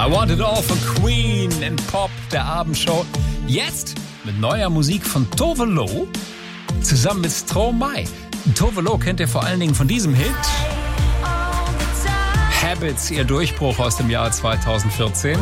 I Want It All von Queen in Pop, der Abendshow. Jetzt mit neuer Musik von Tove Lo zusammen mit Stromae. Tove Lo kennt ihr vor allen Dingen von diesem Hit. Habits, ihr Durchbruch aus dem Jahr 2014.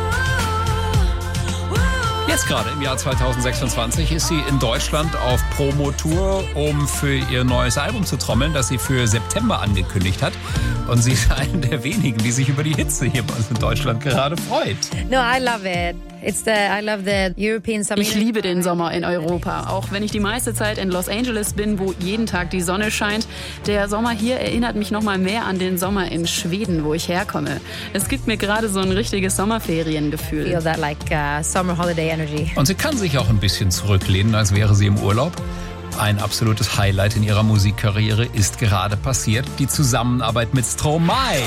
Jetzt gerade im Jahr 2026 ist sie in Deutschland auf Promotour, um für ihr neues Album zu trommeln, das sie für September angekündigt hat. Und sie ist eine der wenigen, die sich über die Hitze hier bei uns in Deutschland gerade freut. No, I love it. I love the European summer. Ich liebe den Sommer in Europa, auch wenn ich die meiste Zeit in Los Angeles bin, wo jeden Tag die Sonne scheint. Der Sommer hier erinnert mich noch mal mehr an den Sommer in Schweden, wo ich herkomme. Es gibt mir gerade so ein richtiges Sommerferiengefühl. Feel that like summer holiday energy. Und sie kann sich auch ein bisschen zurücklehnen, als wäre sie im Urlaub. Ein absolutes Highlight in ihrer Musikkarriere ist gerade passiert, die Zusammenarbeit mit Stromae.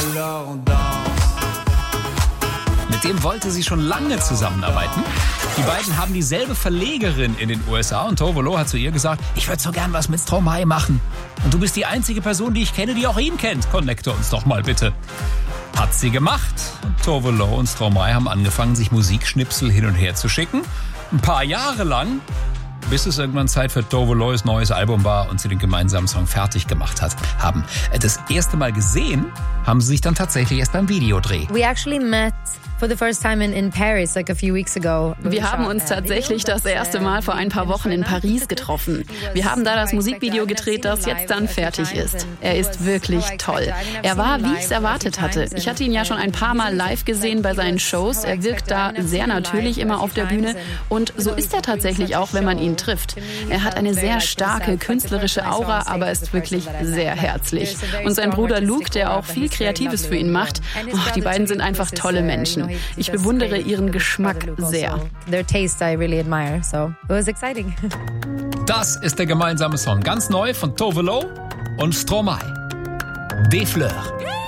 Mit dem wollte sie schon lange zusammenarbeiten. Die beiden haben dieselbe Verlegerin in den USA und Tove Lo hat zu ihr gesagt, ich würde so gern was mit Stromae machen. Und du bist die einzige Person, die ich kenne, die auch ihn kennt. Connecte uns doch mal bitte. Hat sie gemacht. Und Tove Lo und Stromae haben angefangen, sich Musikschnipsel hin und her zu schicken. Ein paar Jahre lang, bis es irgendwann Zeit für Tove Lo's neues Album war und sie den gemeinsamen Song fertig gemacht haben. Das erste Mal gesehen haben sie sich dann tatsächlich erst beim Videodreh. We actually met for the first time in Paris like a few weeks ago. Wir haben uns tatsächlich das erste Mal vor ein paar Wochen in Paris getroffen. Wir haben da das Musikvideo gedreht, das jetzt dann fertig ist. Er ist wirklich toll. Er war, wie ich es erwartet hatte. Ich hatte ihn ja schon ein paar Mal live gesehen bei seinen Shows. Er wirkt da sehr natürlich immer auf der Bühne. Und so ist er tatsächlich auch, wenn man ihn trifft. Er hat eine sehr starke künstlerische Aura, aber ist wirklich sehr herzlich. Und sein Bruder Luke, der auch viel Kreatives für ihn macht. Die beiden sind einfach tolle Menschen. Ich bewundere ihren Geschmack sehr. Their taste I really admire, so it was exciting. Das ist der gemeinsame Song, ganz neu von Tove Lo und Stromae. Des Fleurs.